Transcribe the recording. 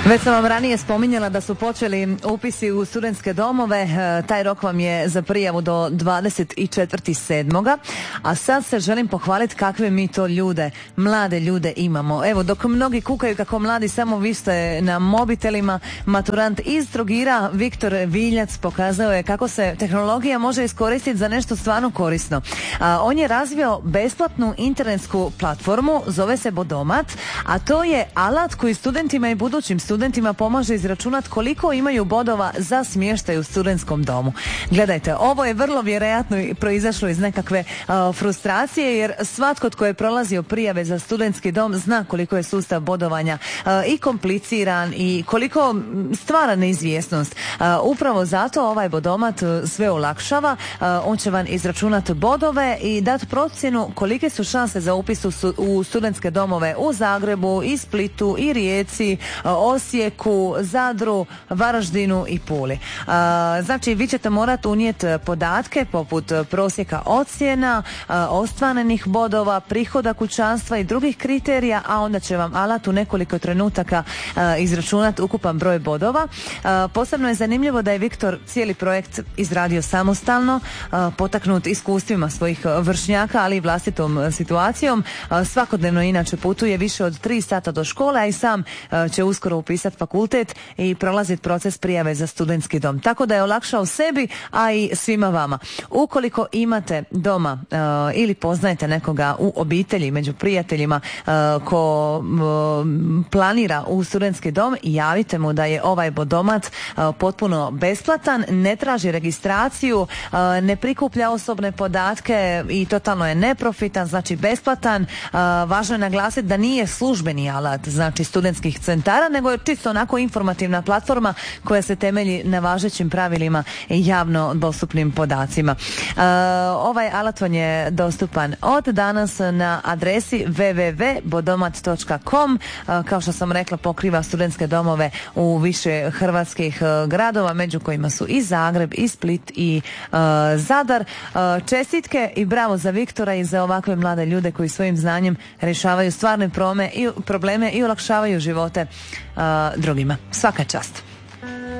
Već sam vam ranije spominjala da su počeli upisi u studentske domove. Taj rok vam je za prijavu do 24.7. A sad se želim pohvaliti kakve mi to mlade ljude imamo. Evo, dok mnogi kukaju kako mladi samo viste na mobitelima, maturant iz Trogira Viktor Viljac pokazao je kako se tehnologija može iskoristiti za nešto stvarno korisno. On je razvio besplatnu internetsku platformu, zove se Bodomat, a to je alat koji studentima i budućim studentima pomaže izračunati koliko imaju bodova za smještaj u studentskom domu. Gledajte, ovo je vrlo vjerojatno proizašlo iz nekakve frustracije, jer svatko tko je prolazio prijave za studentski dom zna koliko je sustav bodovanja i kompliciran i koliko stvara neizvjesnost. Upravo zato ovaj Bodomat sve olakšava. On će vam izračunati bodove i dati procjenu kolike su šanse za upis u studentske domove u Zagrebu, i Splitu, i Rijeci, Osijeku, Zadru, Varaždinu i Puli. Znači, vi ćete morati unijeti podatke poput prosjeka ocjena, ostvarenih bodova, prihoda kućanstva i drugih kriterija, a onda će vam alat u nekoliko trenutaka izračunati ukupan broj bodova. Posebno je zanimljivo da je Viktor cijeli projekt izradio samostalno, potaknut iskustvima svojih vršnjaka, ali i vlastitom situacijom. Svakodnevno inače putuje više od 3 sata do škole, a i sam će uskoro upisati fakultet i prolaziti proces prijave za studentski dom. Tako da je olakšao sebi, a i svima vama. Ukoliko imate doma ili poznajete nekoga u obitelji, među prijateljima ko planira u studentski dom, javite mu da je ovaj Bodomat potpuno besplatan, ne traži registraciju, ne prikuplja osobne podatke i totalno je neprofitan, znači besplatan. Važno je naglasiti da nije službeni alat, znači studentskih centara, nego je čisto onako informativna platforma koja se temelji na važećim pravilima i javno dostupnim podacima. Ovaj alat vam je dostupan od danas na adresi www.bodomat.com. Kao što sam rekla, pokriva studentske domove u više hrvatskih gradova, među kojima su i Zagreb, i Split, i Zadar. Čestitke i bravo za Viktora i za ovakve mlade ljude koji svojim znanjem rješavaju stvarne probleme i olakšavaju živote drugima. Svaka čast.